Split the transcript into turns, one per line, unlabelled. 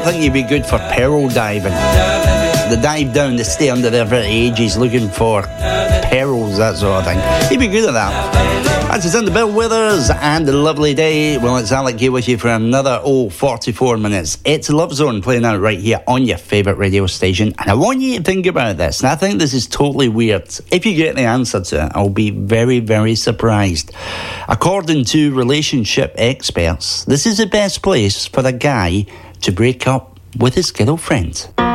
don't think he'd be good for peril diving. The dive down, they stay under there for ages looking for perils, that sort of thing. He'd be good at that. As it's in the Bill Withers and a lovely day. Well, it's Alec here with you for another 44 minutes. It's Love Zone playing out right here on your favourite radio station. And I want you to think about this. And I think this is totally weird. If you get the answer to it, I'll be very, very surprised. According to relationship experts, this is the best place for a guy to break up with his girlfriend.